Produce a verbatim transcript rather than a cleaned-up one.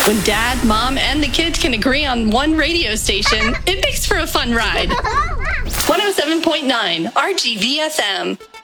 When dad, mom, and the kids can agree on one radio station, it makes for a fun ride. one oh seven point nine R G V F M.